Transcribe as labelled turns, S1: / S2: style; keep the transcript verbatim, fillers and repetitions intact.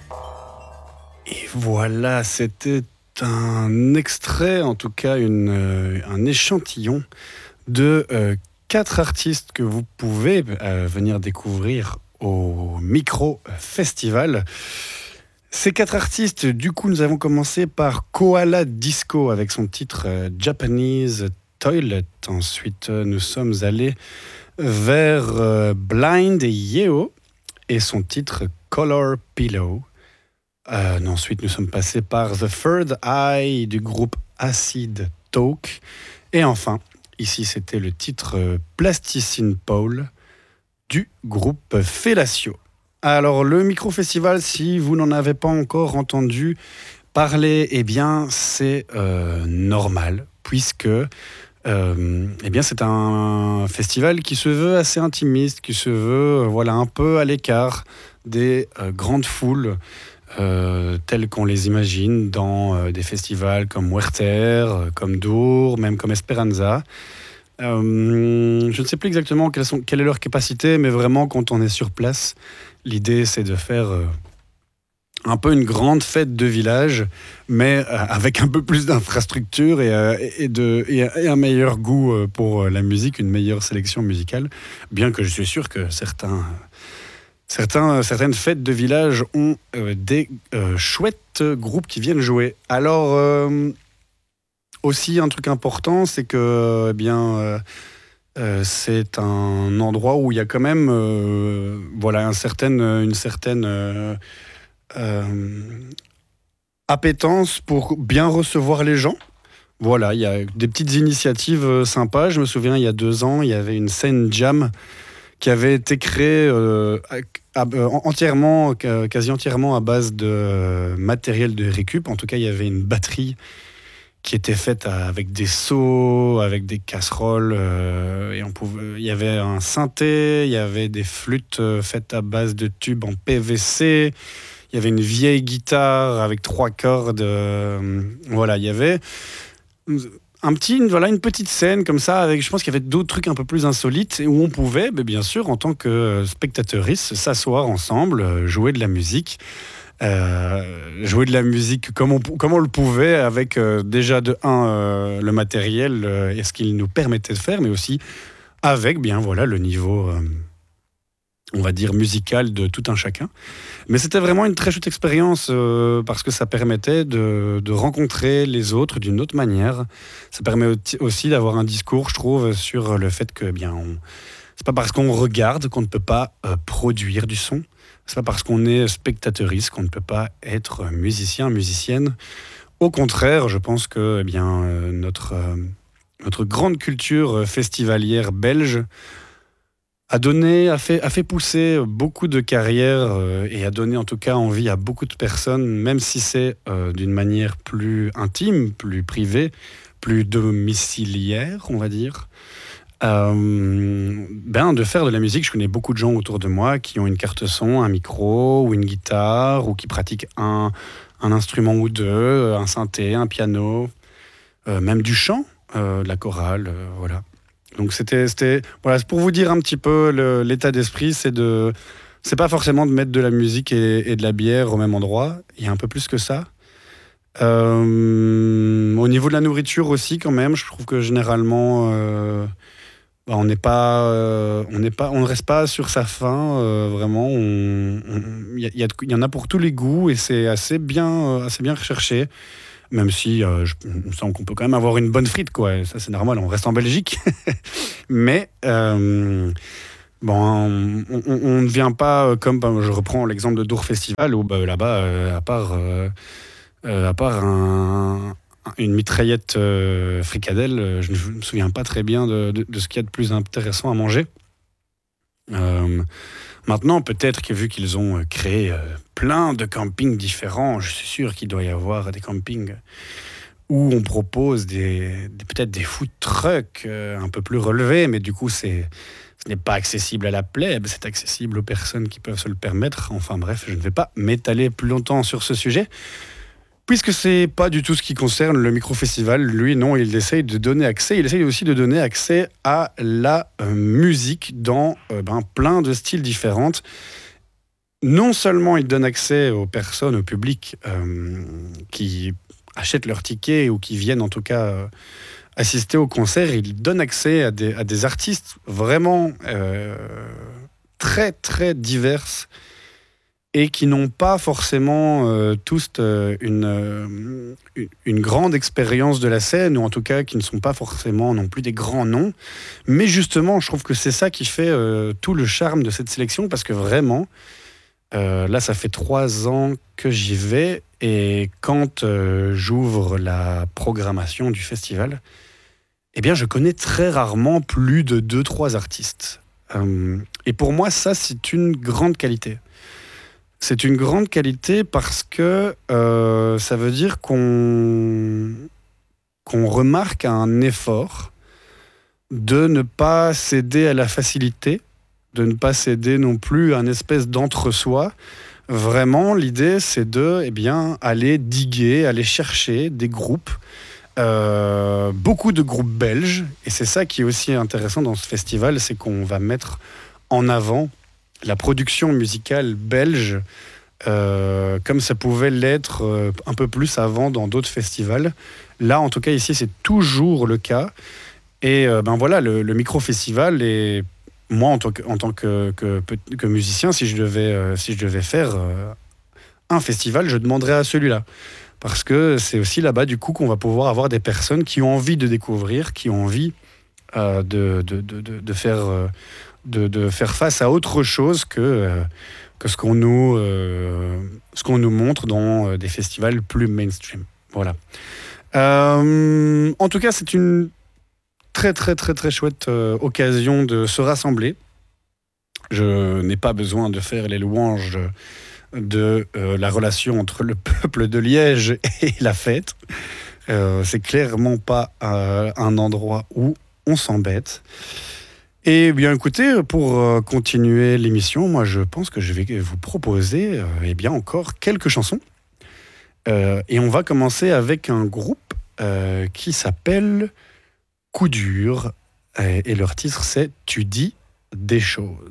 S1: Et voilà, c'était un extrait, en tout cas une, euh, un échantillon de euh, quatre artistes que vous pouvez euh, venir découvrir au Micro Festival. Ces quatre artistes, du coup, nous avons commencé par Koala Disco avec son titre euh, Japanese Toilet. Ensuite, euh, nous sommes allés vers euh, Blind et Yeo et son titre Color Pillow. Euh, ensuite, nous sommes passés par The Third Eye du groupe Acid Talk. Et enfin, ici, c'était le titre euh, Plasticine Pole du groupe Fellatio. Alors, le micro-festival, si vous n'en avez pas encore entendu parler, eh bien, c'est euh, normal, puisque euh, eh bien, c'est un festival qui se veut assez intimiste, qui se veut euh, voilà, un peu à l'écart des euh, grandes foules euh, telles qu'on les imagine dans euh, des festivals comme Werther, euh, comme Dour, même comme Esperanza. Euh, je ne sais plus exactement quelles sont, quelle est leur capacité, mais vraiment, quand on est sur place, l'idée, c'est de faire euh, un peu une grande fête de village, mais euh, avec un peu plus d'infrastructure et, euh, et, de, et, et un meilleur goût euh, pour la musique, une meilleure sélection musicale, bien que je suis sûr que certains, certains, certaines fêtes de village ont euh, des euh, chouettes groupes qui viennent jouer. Alors... Euh, Aussi, un truc important, c'est que eh bien, euh, euh, c'est un endroit où il y a quand même euh, voilà, un certain, une certaine euh, euh, appétence pour bien recevoir les gens. Voilà, il y a des petites initiatives sympas. Je me souviens, il y a deux ans, il y avait une scène jam qui avait été créée euh, à, à, entièrement, quasi entièrement à base de matériel de récup. En tout cas, il y avait une batterie qui était faite avec des seaux, avec des casseroles, euh, et on pouvait, il y avait un synthé, il y avait des flûtes faites à base de tubes en P V C, il y avait une vieille guitare avec trois cordes, euh, voilà, il y avait un petit, voilà, une petite scène comme ça, avec, je pense qu'il y avait d'autres trucs un peu plus insolites, où on pouvait, mais bien sûr, en tant que spectateuriste, s'asseoir ensemble, jouer de la musique. Euh, jouer de la musique comme on, comme on le pouvait avec euh, déjà de un euh, le matériel euh, et ce qu'il nous permettait de faire, mais aussi avec bien voilà le niveau euh, on va dire musical de tout un chacun. Mais c'était vraiment une très chouette expérience euh, parce que ça permettait de, de rencontrer les autres d'une autre manière. Ça permet aussi d'avoir un discours, je trouve, sur le fait que bien on, c'est pas parce qu'on regarde qu'on ne peut pas euh, produire du son. C'est pas parce qu'on est spectateuriste qu'on ne peut pas être musicien, musicienne. Au contraire, je pense que eh bien, euh, notre, euh, notre grande culture festivalière belge a donné, a fait, a fait pousser beaucoup de carrières euh, et a donné en tout cas envie à beaucoup de personnes, même si c'est euh, d'une manière plus intime, plus privée, plus domiciliaire, on va dire. Euh, ben, de faire de la musique. Je connais beaucoup de gens autour de moi qui ont une carte son, un micro ou une guitare, ou qui pratiquent un, un instrument ou deux, un synthé, un piano, euh, même du chant, euh, de la chorale, euh, voilà. Donc c'était, c'était, voilà, c'est pour vous dire un petit peu le, l'état d'esprit, c'est de, c'est pas forcément de mettre de la musique et, et de la bière au même endroit. Il y a un peu plus que ça. Euh, au niveau de la nourriture aussi, quand même, je trouve que généralement. Euh, Bah, on n'est pas, euh, on n'est pas, on ne reste pas sur sa faim. Euh, vraiment, il y, y, y en a pour tous les goûts et c'est assez bien, euh, assez bien recherché. Même si euh, je me sens qu'on peut quand même avoir une bonne frite, quoi. Ça, c'est normal. On reste en Belgique, mais euh, bon, on, on, on ne vient pas comme. Bah, je reprends l'exemple de Dour Festival où bah, là-bas, euh, à part, euh, euh, à part un une mitraillette euh, fricadelle, euh, je ne me souviens pas très bien de, de, de ce qu'il y a de plus intéressant à manger. Euh, maintenant, peut-être que vu qu'ils ont créé euh, plein de campings différents, je suis sûr qu'il doit y avoir des campings où on propose des, des, peut-être des food trucks euh, un peu plus relevés, mais du coup, c'est, ce n'est pas accessible à la plèbe, c'est accessible aux personnes qui peuvent se le permettre. Enfin bref, je ne vais pas m'étaler plus longtemps sur ce sujet. Puisque c'est pas du tout ce qui concerne le micro-festival, lui, non, il essaye de donner accès, il essaye aussi de donner accès à la euh, musique dans euh, ben, plein de styles différents. non seulement il donne accès aux personnes, au public euh, qui achètent leur ticket ou qui viennent en tout cas euh, assister au concert, il donne accès à des, à des artistes vraiment euh, très très diverses et qui n'ont pas forcément euh, tous euh, une, euh, une, une grande expérience de la scène, ou en tout cas qui ne sont pas forcément non plus des grands noms. Mais justement, je trouve que c'est ça qui fait euh, tout le charme de cette sélection, parce que vraiment, euh, là, ça fait trois ans que j'y vais, et quand euh, j'ouvre la programmation du festival, eh bien, je connais très rarement plus de deux, trois artistes. Euh, et pour moi, ça, c'est une grande qualité. C'est une grande qualité parce que euh, ça veut dire qu'on qu'on remarque un effort de ne pas céder à la facilité, de ne pas céder non plus à une espèce d'entre-soi. Vraiment, l'idée, c'est de eh bien, aller diguer, aller chercher des groupes, euh, beaucoup de groupes belges. Et c'est ça qui est aussi intéressant dans ce festival, c'est qu'on va mettre en avant la production musicale belge, euh, comme ça pouvait l'être euh, un peu plus avant dans d'autres festivals. Là, en tout cas, ici, c'est toujours le cas. Et euh, ben voilà, le, le micro-festival, et moi, en tant que, en tant que, que, que musicien, si je devais, euh, si je devais faire euh, un festival, je demanderais à celui-là. Parce que c'est aussi là-bas, du coup, qu'on va pouvoir avoir des personnes qui ont envie de découvrir, qui ont envie euh, de, de, de, de, de faire... Euh, De, de faire face à autre chose que, euh, que ce qu'on nous, euh, ce qu'on nous montre dans euh, des festivals plus mainstream. Voilà. Euh, en tout cas, c'est une très très très très chouette euh, occasion de se rassembler. Je n'ai pas besoin de faire les louanges de euh, la relation entre le peuple de Liège et la fête. Euh, c'est clairement pas euh, un endroit où on s'embête. Eh bien, écoutez, pour euh, continuer l'émission, moi, je pense que je vais vous proposer euh, eh bien, encore quelques chansons. Euh, et on va commencer avec un groupe euh, qui s'appelle Coup dur. Et, et leur titre, c'est « Tu dis des choses ».